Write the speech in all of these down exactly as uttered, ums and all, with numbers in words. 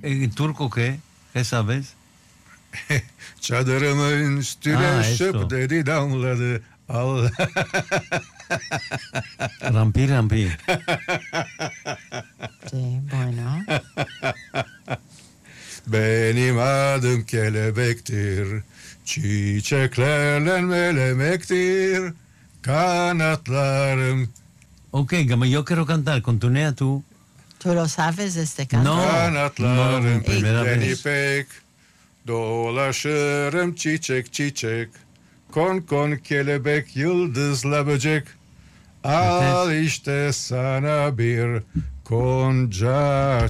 ¿En turco qué? ¿Qué sabes? Çadırımın üstüne Ah, şıp esto. dedi damladı. Allah. Rampi, rampi. Sí, bueno. Benim adım kelebektir. Çiçeklerle melemektir. Kanatlarım. Ok, como yo quiero cantar, contunea tú. ¿Tú lo sabes este canto? No. Kanatlarım No, primera ipten vez. ipek. Dolaşırım çiçek çiçek. Kon kon kelebek yıldızla böcek. Al işte sana bir konca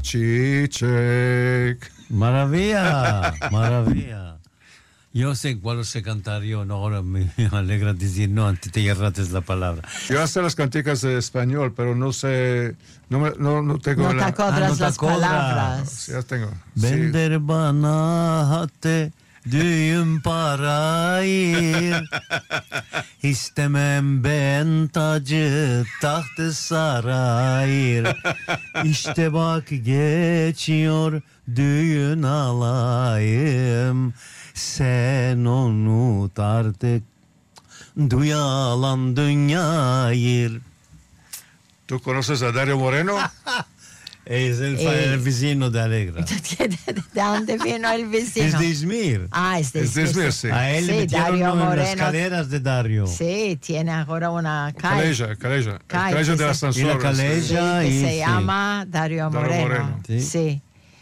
çiçek. Maravilla, maravilla. Yo sé cuál sé cantar yo, no, ahora me alegra decir no, antes te errates la palabra. Yo sé las canticas de español, pero no sé, no, me, no, no tengo No la... te acuerdas Ah, no te las acuerdas. palabras. Sí, ya tengo. Sí. Bender bana hatte düğün parayı. İstemem ben tacı tahtı sarayır. İşte bak geçiyor düğün alayım. Sen unut artık duyalan dünyayı. ¿Tú conoces a Dario Moreno? Es el, Eh, el vecino de Alegra. ¿De, de, de dónde vino el vecino? Es de Izmir. Ah, es de Es de Izmir. Izmir, sí. A él le Sí, metieron Dario en las Moreno. escaleras de Dario. Sí, tiene ahora una calle. Calella, Calella. El Calle, Calella que del se- ascensor. Y la Calella. Sí, Ya, que y se sí. llama Dario Dario Moreno. Moreno. Sí. Sí.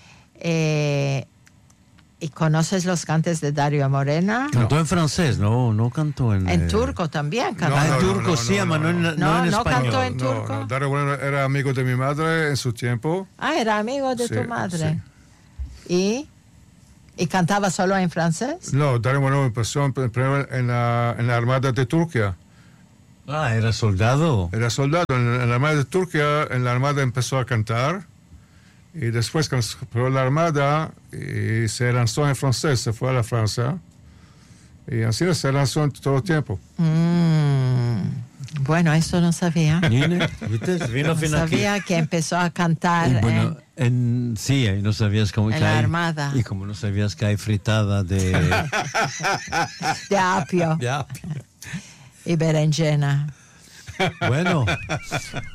Eh, ¿Y conoces los cantes de Dario Moreno? Cantó en francés, no, no cantó en... En eh, turco también cantó. Ah, en no, no, turco no, sí, no, ama, no, no, en, no. no No, en no español. cantó en No, turco. no, Dario Moreno era amigo de mi madre en su tiempo. Ah, era amigo de Sí, tu madre. ¿Y? ¿Y cantaba solo en francés? No, Dario Moreno empezó en, primero en, la, en la Armada de Turquía. Ah, era soldado. Era soldado en, en la Armada de Turquía. En la Armada empezó a cantar. Y después, cuando se recuperó la Armada, y se lanzó en francés, se fue a la Francia. Y así se lanzó en todo el tiempo. Mm, bueno, eso no sabía. ¿Viene? ¿Viste? Vino No fin aquí. sabía que empezó a cantar Y bueno, en- en, sí, y no sabías cómo En que la hay- Armada. Y como no sabías que hay fritada de... de apio Ya. y berenjena. Bueno,